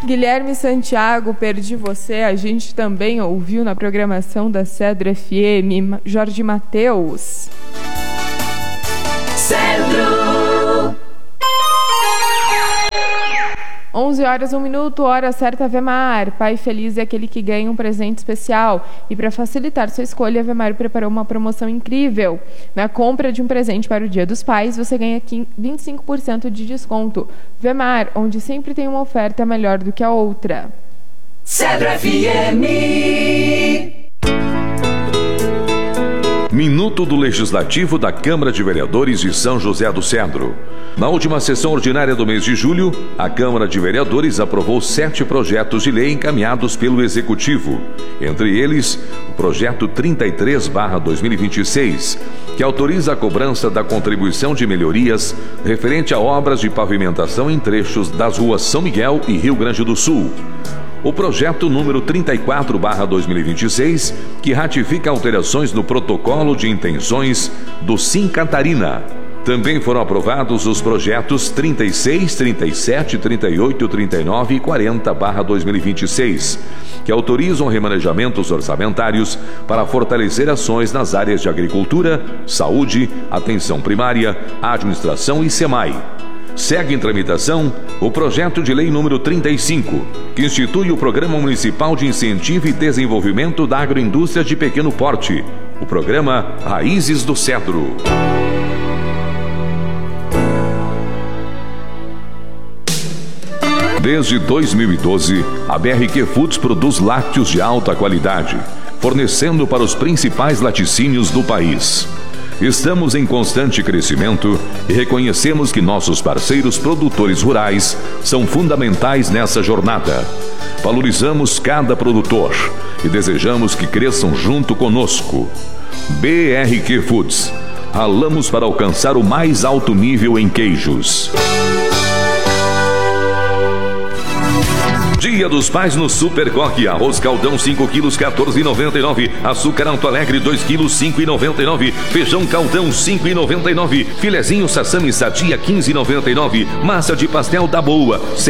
Guilherme Santiago, Perdi Você, a gente também ouviu na programação da Cedro FM, Jorge Mateus. Cedro! 11 horas, 1 minuto, hora certa. Vemar, pai feliz é aquele que ganha um presente especial. E para facilitar sua escolha, a Vemar preparou uma promoção incrível. Na compra de um presente para o Dia dos Pais, você ganha 25% de desconto. Vemar, onde sempre tem uma oferta melhor do que a outra. Cedro FM. Minuto do Legislativo da Câmara de Vereadores de São José do Cedro. Na última sessão ordinária do mês de julho, a Câmara de Vereadores aprovou 7 projetos de lei encaminhados pelo Executivo. Entre eles, o projeto 33/2026, que autoriza a cobrança da contribuição de melhorias referente a obras de pavimentação em trechos das ruas São Miguel e Rio Grande do Sul. O projeto número 34/2026, que ratifica alterações no protocolo de intenções do Sim Catarina. Também foram aprovados os projetos 36, 37, 38, 39 e 40/2026, que autorizam remanejamentos orçamentários para fortalecer ações nas áreas de agricultura, saúde, atenção primária, administração e SEMAI. Segue em tramitação o projeto de lei número 35, que institui o Programa Municipal de Incentivo e Desenvolvimento da Agroindústria de Pequeno Porte, o programa Raízes do Cedro. Desde 2012, a BRQ Foods produz lácteos de alta qualidade, fornecendo para os principais laticínios do país. Estamos em constante crescimento e reconhecemos que nossos parceiros produtores rurais são fundamentais nessa jornada. Valorizamos cada produtor e desejamos que cresçam junto conosco. BRQ Foods. Ralamos para alcançar o mais alto nível em queijos. Dia dos Pais no Super Coque. Arroz Caldão 5 quilos 14,99. Açúcar Alto Alegre 2 quilos 5,99. Feijão Caldão 5,99. Filezinho Sassami Sadia 15,99. Massa de pastel da Boa